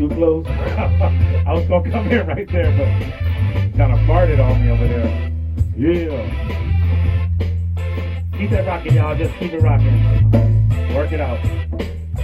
Too close. I was gonna come in right there, but kind of farted on me over there. Yeah. Keep that rocking, y'all. Just keep it rocking. Work it out.